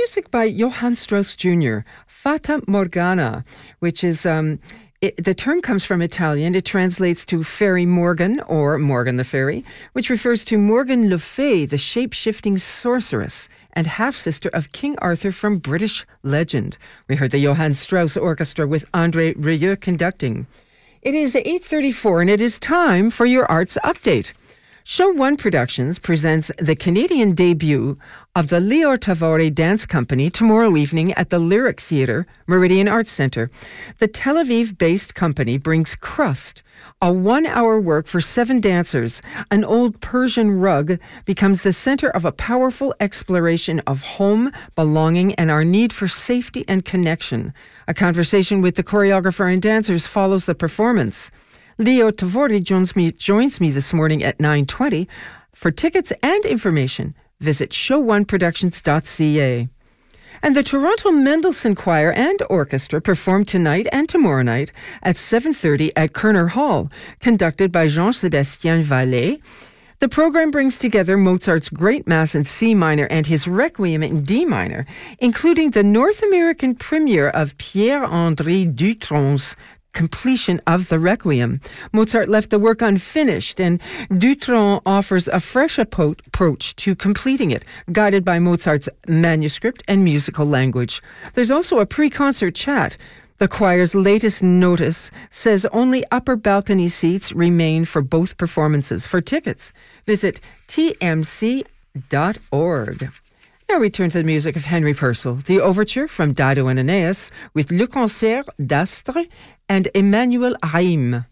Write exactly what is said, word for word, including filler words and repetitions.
music by Johann Strauss Junior, Fata Morgana, which is... Um, It, the term comes from Italian. It translates to Fairy Morgan or Morgan the Fairy, which refers to Morgan Le Fay, the shape-shifting sorceress and half-sister of King Arthur from British legend. We heard the Johann Strauss Orchestra with André Rieu conducting. It is eight thirty-four and it is time for your arts update. Show One Productions presents the Canadian debut of the Leo Tavori Dance Company tomorrow evening at the Lyric Theatre, Meridian Arts Centre. The Tel Aviv-based company brings Crust, a one-hour work for seven dancers. An old Persian rug becomes the center of a powerful exploration of home, belonging, and our need for safety and connection. A conversation with the choreographer and dancers follows the performance. Leo Tavori joins me, joins me this morning at nine twenty. For tickets and information, visit show one productions dot c a. And the Toronto Mendelssohn Choir and Orchestra perform tonight and tomorrow night at seven thirty at Kerner Hall, conducted by Jean-Sébastien Vallée. The program brings together Mozart's Great Mass in C minor and his Requiem in D minor, including the North American premiere of Pierre-André Dutron's completion of the Requiem. Mozart left the work unfinished, and Dutron offers a fresh approach to completing it, guided by Mozart's manuscript and musical language. There's also a pre-concert chat. The choir's latest notice says only upper balcony seats remain for both performances. For tickets, visit t m c dot org. Now we turn to the music of Henry Purcell, the overture from Dido and Aeneas with Le Concert d'Astre and Emmanuel Haïm.